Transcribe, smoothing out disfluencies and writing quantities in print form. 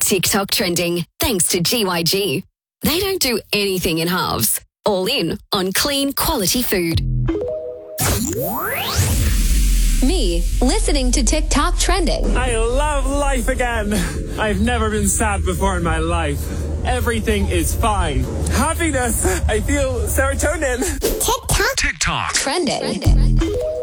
TikTok trending thanks to GYG. They don't do anything in halves. All in on clean, quality food. Me, listening to TikTok trending. I love life again. I've never been sad before in my life. Everything is fine. Happiness. I feel serotonin. TikTok TikTok trending.